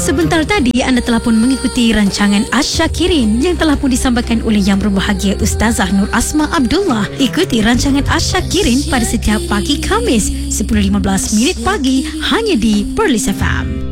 Sebentar tadi anda telah pun mengikuti rancangan Asyakirin yang telah pun disampaikan oleh Yang Berbahagia Ustazah Nur Asma Abdullah. Ikuti rancangan Asyakirin pada setiap pagi Khamis 10.15 pagi hanya di Perlis FM.